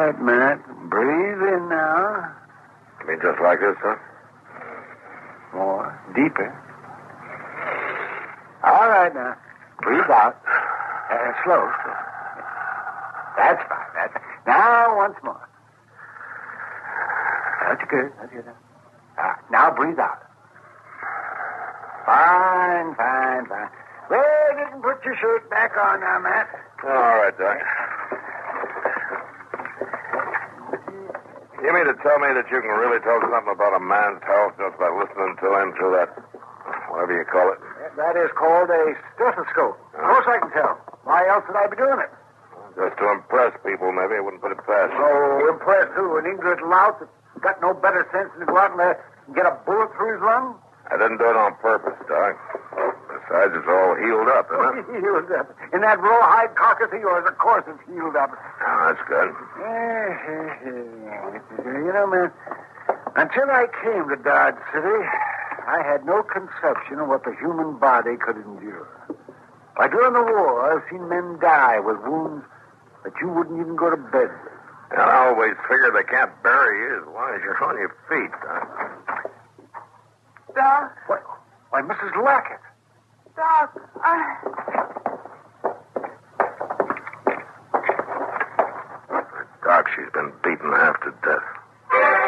right, Matt. Breathe in now. You mean just like this, huh? More. Deeper. All right, now. Breathe out. Slow. That's fine. Now, once more. That's good. Now, breathe out. Fine. Well, you can put your shirt back on now, Matt. All right, Doc. You mean to tell me that you can really tell something about a man's health just by listening to him through that, whatever you call it? That is called a stethoscope. Of course I can tell. Why else would I be doing it? Just to impress people, maybe. I wouldn't put it past you. Oh, impress who? An ignorant lout that's got no better sense than to go out and get a bullet through his lung? I didn't do it on purpose, Doc. Besides, it's all healed up, isn't it? Healed up. In that rawhide carcass of yours, of course it's healed up. Oh, that's good. You know, man, until I came to Dodge City, I had no conception of what the human body could endure. Why, during the war, I've seen men die with wounds that you wouldn't even go to bed with. And I always figure they can't bury you as long as you're on your feet, Doc. Doc? What? Why, Mrs. Lackett. Doc,